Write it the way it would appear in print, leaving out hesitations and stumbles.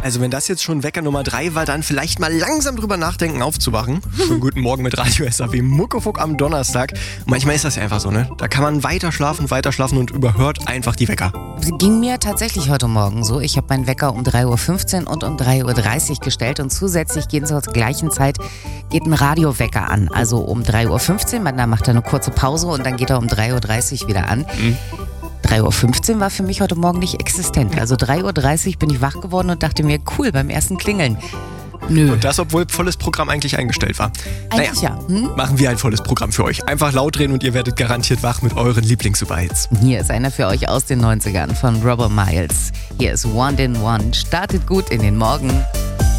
Also wenn das jetzt schon Wecker Nummer 3 war, dann vielleicht mal langsam drüber nachdenken, aufzuwachen. Schönen guten Morgen mit Radio SAW Muckefuck am Donnerstag. Manchmal ist das ja einfach so, ne? Da kann man weiter schlafen und überhört einfach die Wecker. Ging mir tatsächlich heute Morgen so. Ich habe meinen Wecker um 3.15 Uhr und um 3.30 Uhr gestellt und zusätzlich geht zur gleichen Zeit ein Radiowecker an. Also um 3.15 Uhr, dann macht er eine kurze Pause und dann geht er um 3.30 Uhr wieder an. 3.15 Uhr war für mich heute Morgen nicht existent. Also 3.30 Uhr bin ich wach geworden und dachte mir, cool, beim ersten Klingeln. Nö. Und das, obwohl volles Programm eigentlich eingestellt war. Eigentlich ja. Machen wir ein volles Programm für euch. Einfach laut drehen und ihr werdet garantiert wach mit euren Lieblings-Superhits. Hier ist einer für euch aus den 90ern von Robert Miles. Hier ist One in One. Startet gut in den Morgen.